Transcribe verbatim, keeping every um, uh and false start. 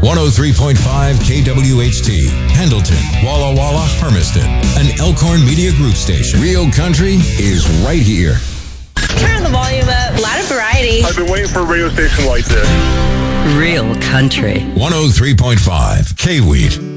one oh three point five K W H T, Pendleton, Walla Walla, Hermiston, an Elkhorn Media Group station. Real country is right here. Turn the volume up. A lot of variety. I've been waiting for a radio station like this. Real country. one oh three point five K-Wheat.